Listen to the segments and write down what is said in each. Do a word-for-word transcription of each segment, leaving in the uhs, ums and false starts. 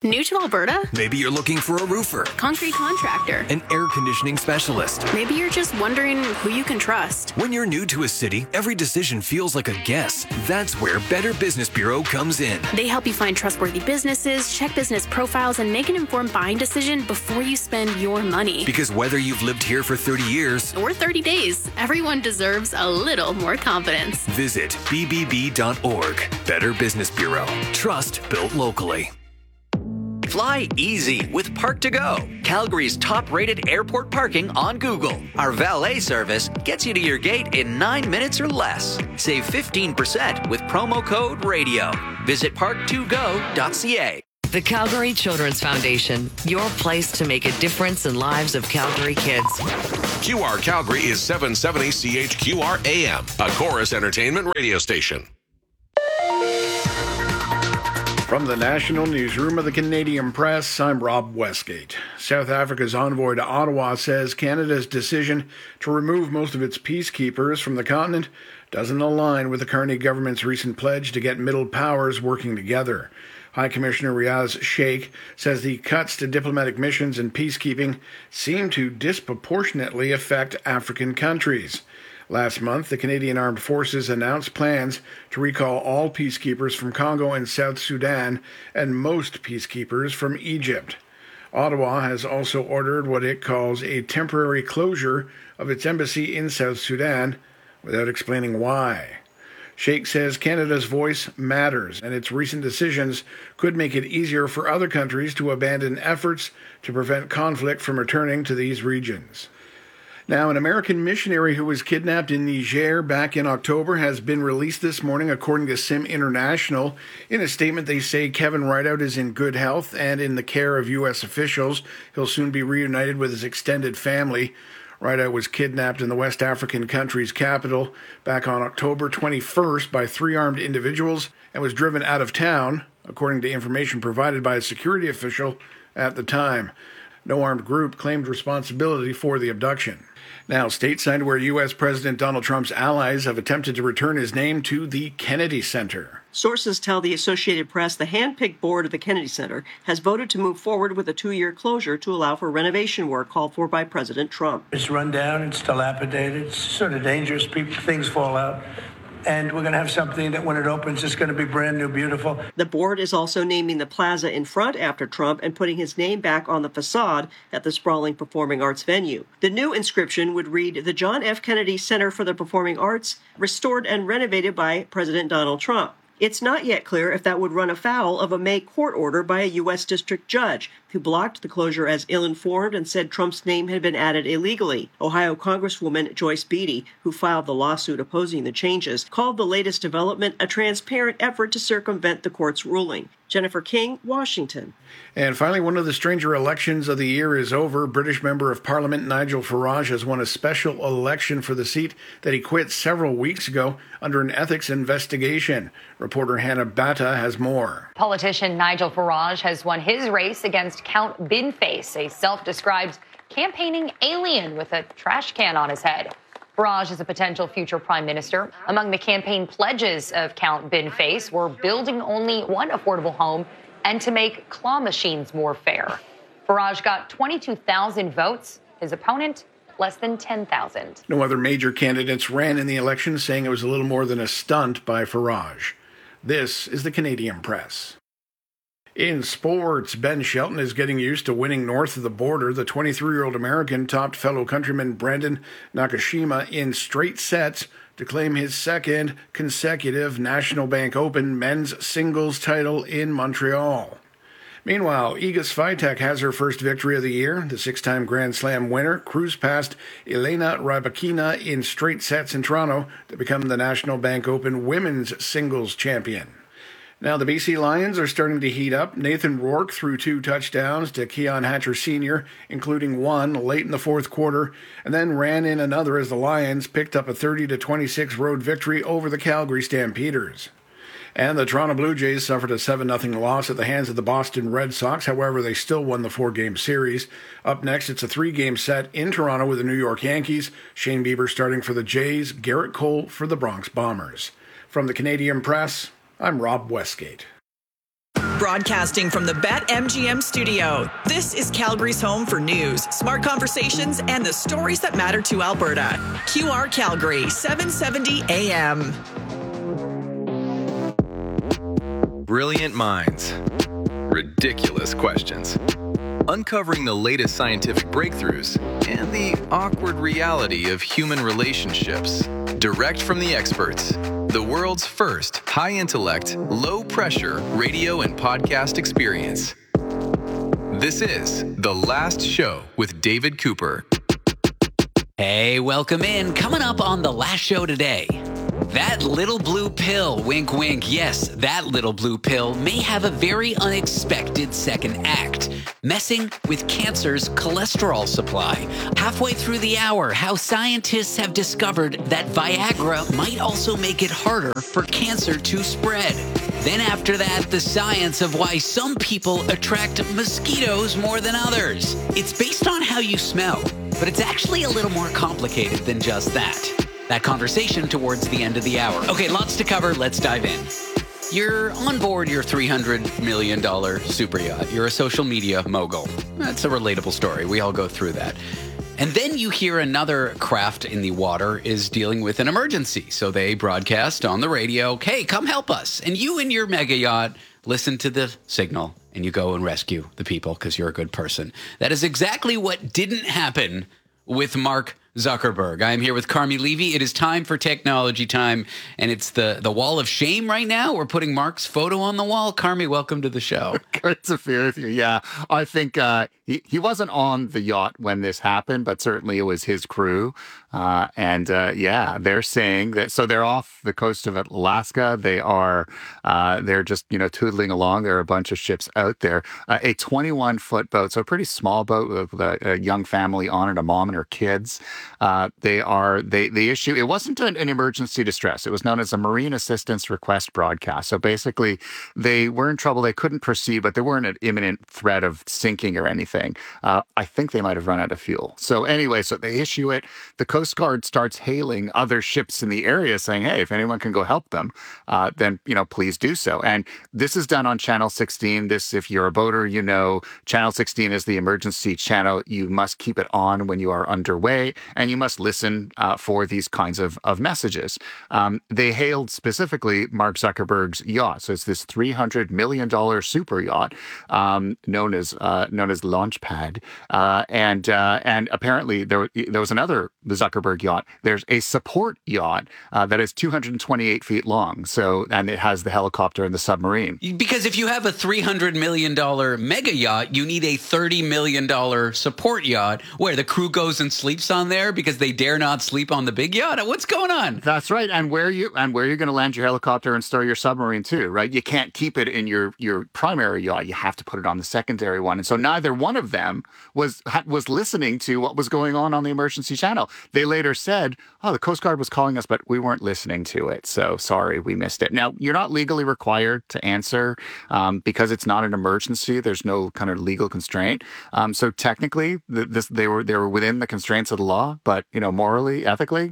New to Alberta? Maybe you're looking for a roofer, Concrete contractor, an air conditioning specialist. Maybe you're just wondering who you can trust. When you're new to a city, every decision feels like a guess. That's where Better Business Bureau comes in. They help you find trustworthy businesses, check business profiles, and make an informed buying decision before you spend your money. Because whether you've lived here for thirty years or thirty days, everyone deserves a little more confidence. Visit b b b dot org. Better Business Bureau. Trust built locally. Fly easy with Park to Go, Calgary's top-rated airport parking on Google. Our valet service gets you to your gate in nine minutes or less. Save fifteen percent with promo code RADIO. Visit park to go dot c a. The Calgary Children's Foundation, your place to make a difference in lives of Calgary kids. Q R Calgary is seven seventy C H Q R A M, a Chorus Entertainment radio station. From the National Newsroom of the Canadian Press, I'm Rob Westgate. South Africa's envoy to Ottawa says Canada's decision to remove most of its peacekeepers from the continent doesn't align with the Carney government's recent pledge to get middle powers working together. High Commissioner Riaz Sheikh says the cuts to diplomatic missions and peacekeeping seem to disproportionately affect African countries. Last month, the Canadian Armed Forces announced plans to recall all peacekeepers from Congo and South Sudan and most peacekeepers from Egypt. Ottawa has also ordered what it calls a temporary closure of its embassy in South Sudan without explaining why. Sheikh says Canada's voice matters, and its recent decisions could make it easier for other countries to abandon efforts to prevent conflict from returning to these regions. Now, an American missionary who was kidnapped in Niger back in October has been released this morning, according to SIM International. In a statement, they say Kevin Rideout is in good health and in the care of U S officials. He'll soon be reunited with his extended family. Rideout was kidnapped in the West African country's capital back on October twenty-first by three armed individuals and was driven out of town, according to information provided by a security official at the time. No armed group claimed responsibility for the abduction. Now, stateside, where U S President Donald Trump's allies have attempted to return his name to the Kennedy Center. Sources tell the Associated Press the hand-picked board of the Kennedy Center has voted to move forward with a two-year closure to allow for renovation work called for by President Trump. It's run down, it's dilapidated, it's sort of dangerous, people, things fall out. And we're going to have something that when it opens, it's going to be brand new, beautiful. The board is also naming the plaza in front after Trump and putting his name back on the facade at the sprawling performing arts venue. The new inscription would read, "The John F. Kennedy Center for the Performing Arts, restored and renovated by President Donald Trump." It's not yet clear if that would run afoul of a May court order by a U S district judge who blocked the closure as ill-informed and said Trump's name had been added illegally. Ohio Congresswoman Joyce Beatty, who filed the lawsuit opposing the changes, called the latest development a transparent effort to circumvent the court's ruling. Jennifer King, Washington. And finally, one of the stranger elections of the year is over. British Member of Parliament Nigel Farage has won a special election for the seat that he quit several weeks ago under an ethics investigation. Reporter Hannah Batta has more. Politician Nigel Farage has won his race against Count Binface, a self-described campaigning alien with a trash can on his head. Farage is a potential future prime minister. Among the campaign pledges of Count Binface were building only one affordable home and to make claw machines more fair. Farage got twenty-two thousand votes. His opponent, less than ten thousand. No other major candidates ran in the election, saying it was a little more than a stunt by Farage. This is the Canadian Press. In sports, Ben Shelton is getting used to winning north of the border. The twenty-three-year-old American topped fellow countryman Brandon Nakashima in straight sets to claim his second consecutive National Bank Open men's singles title in Montreal. Meanwhile, Iga Swiatek has her first victory of the year. The six-time Grand Slam winner cruised past Elena Rybakina in straight sets in Toronto to become the National Bank Open women's singles champion. Now, the B C Lions are starting to heat up. Nathan Rourke threw two touchdowns to Keon Hatcher Senior, including one late in the fourth quarter, and then ran in another as the Lions picked up a thirty to twenty-six road victory over the Calgary Stampeders. And the Toronto Blue Jays suffered a seven nothing loss at the hands of the Boston Red Sox. However, they still won the four-game series. Up next, it's a three-game set in Toronto with the New York Yankees. Shane Bieber starting for the Jays, Garrett Cole for the Bronx Bombers. From the Canadian Press, I'm Rob Westgate. Broadcasting from the BetMGM studio, this is Calgary's home for news, smart conversations, and the stories that matter to Alberta. Q R Calgary, seven seventy A M. Brilliant minds. Ridiculous questions. Uncovering the latest scientific breakthroughs and the awkward reality of human relationships. Direct from the experts. The world's first high-intellect, low-pressure radio and podcast experience. This is The Last Show with David Cooper. Hey, welcome in. Coming up on The Last Show today. That little blue pill, wink, wink, yes, that little blue pill may have a very unexpected second act, messing with cancer's cholesterol supply. Halfway through the hour, how scientists have discovered that Viagra might also make it harder for cancer to spread. Then after that, the science of why some people attract mosquitoes more than others. It's based on how you smell, but it's actually a little more complicated than just that. That conversation towards the end of the hour. Okay, lots to cover. Let's dive in. You're on board your three hundred million dollars super yacht. You're a social media mogul. That's a relatable story. We all go through that. And then you hear another craft in the water is dealing with an emergency. So they broadcast on the radio, hey, come help us. And you and your mega yacht listen to the signal and you go and rescue the people because you're a good person. That is exactly what didn't happen with Mark Zuckerberg. I'm here with Carmi Levy. It is time for technology time, and it's the, the wall of shame right now. We're putting Mark's photo on the wall. Carmi, welcome to the show. Good to be with you. Yeah, I think uh, he, he wasn't on the yacht when this happened, but certainly it was his crew. Uh, and uh, yeah, they're saying that, so they're off the coast of Alaska. They are, uh, they're just, you know, tootling along. There are a bunch of ships out there. Uh, a twenty-one foot boat, so a pretty small boat with a, a young family on it, a mom and her kids. Uh, they are, they, the issue, it wasn't an, an emergency distress. It was known as a marine assistance request broadcast. So basically they were in trouble. They couldn't proceed, but they weren't an imminent threat of sinking or anything. Uh, I think they might have run out of fuel. So anyway, so they issue it. The Coast Guard starts hailing other ships in the area saying, hey, if anyone can go help them, uh, then, you know, please do so. And this is done on Channel sixteen. This, if you're a boater, you know, Channel sixteen is the emergency channel. You must keep it on when you are underway, and you must listen uh, for these kinds of, of messages. Um, they hailed specifically Mark Zuckerberg's yacht. So it's this three hundred million dollars super yacht um, known as uh, known as Launchpad. Uh, and uh, and apparently there, there was another the Zuckerberg yacht. There's a support yacht uh, that is two hundred twenty-eight feet long. So and it has the helicopter and the submarine. Because if you have a three hundred million dollars mega yacht, you need a thirty million dollars support yacht where the crew goes and sleeps on there because they dare not sleep on the big yacht. What's going on? That's right. And where you and where you're going to land your helicopter and store your submarine too, right? You can't keep it in your your primary yacht. You have to put it on the secondary one. And so neither one of them was was listening to what was going on on the emergency channel. They later said, "Oh, the Coast Guard was calling us, but we weren't listening to it. So sorry, we missed it." Now, you're not legally required to answer um, because it's not an emergency. There's no kind of legal constraint. Um, so technically, th- this they were they were within the constraints of the law, but you know, morally, ethically,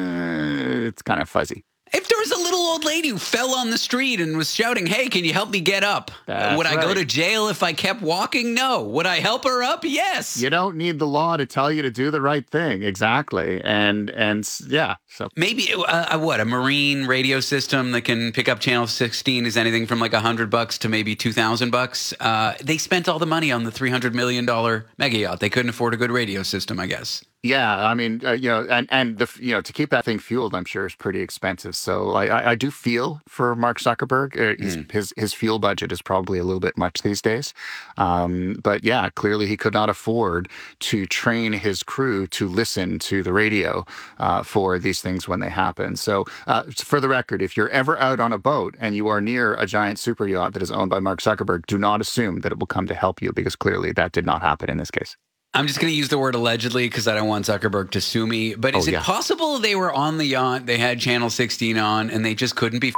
eh, it's kind of fuzzy. If there was a little old lady who fell on the street and was shouting, hey, can you help me get up? That's Would I right. go to jail if I kept walking? No. Would I help her up? Yes. You don't need the law to tell you to do the right thing. Exactly. And, and yeah. So maybe, uh, what, a marine radio system that can pick up Channel sixteen is anything from like a hundred bucks to maybe two thousand bucks. Uh, they spent all the money on the three hundred million dollars mega yacht. They couldn't afford a good radio system, I guess. Yeah, I mean, uh, you know, and and the you know to keep that thing fueled, I'm sure is pretty expensive. So I I, I do feel for Mark Zuckerberg. Uh, mm. His his fuel budget is probably a little bit much these days. Um, but yeah, clearly he could not afford to train his crew to listen to the radio uh, for these things when they happen. So uh, for the record, if you're ever out on a boat and you are near a giant super yacht that is owned by Mark Zuckerberg, do not assume that it will come to help you, because clearly that did not happen in this case. I'm just going to use the word allegedly because I don't want Zuckerberg to sue me. But is oh, yeah. it possible they were on the yacht, they had Channel sixteen on, and they just couldn't be f-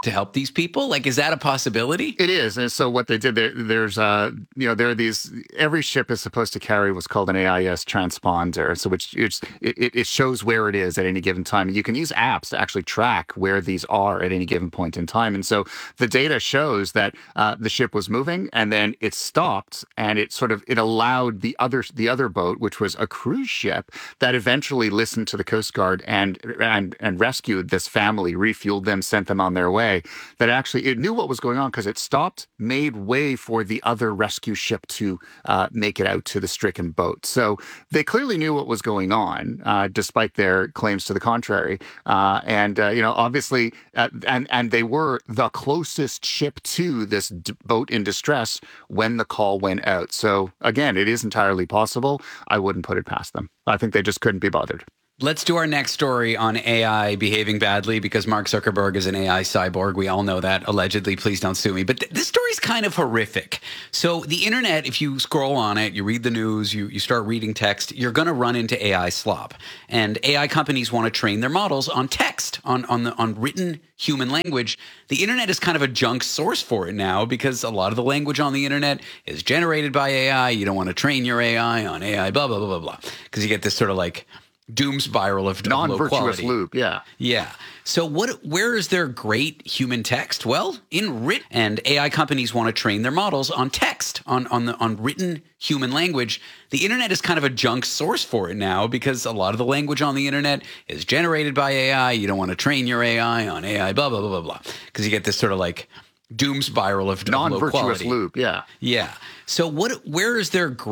to help these people? Like, is that a possibility? It is. And so what they did there, there's, uh, you know, there are these, every ship is supposed to carry what's called an A I S transponder. So which it's, it, it shows where it is at any given time. And you can use apps to actually track where these are at any given point in time. And so the data shows that uh, the ship was moving and then it stopped and it sort of, it allowed the other, the other boat, which was a cruise ship, that eventually listened to the Coast Guard and, and, and rescued this family, refueled them, sent them on their way. That actually it knew what was going on because it stopped, made way for the other rescue ship to uh, make it out to the stricken boat. So they clearly knew what was going on, uh, despite their claims to the contrary. Uh, and uh, you know, obviously, uh, and and they were the closest ship to this d- boat in distress when the call went out. So again, it is entirely possible. I wouldn't put it past them. I think they just couldn't be bothered. Let's do our next story on A I behaving badly because Mark Zuckerberg is an A I cyborg. We all know that, allegedly. Please don't sue me. But th- this story is kind of horrific. So the internet, if you scroll on it, you read the news, you, you start reading text, you're going to run into A I slop. And A I companies want to train their models on text, on, on, the, on written human language. The internet is kind of a junk source for it now because a lot of the language on the internet is generated by A I. You don't want to train your A I on A I, blah, blah, blah, blah, blah. Because you get this sort of like doom spiral of non-virtuous loop. Yeah. Yeah. So what, where is there great human text? Well, in written, and A I companies want to train their models on text, on, on the, on written human language. The internet is kind of a junk source for it now because a lot of the language on the internet is generated by A I. You don't want to train your A I on A I, blah, blah, blah, blah, blah. Because you get this sort of like doom spiral of non-virtuous loop. Yeah. Yeah. So what, where is there great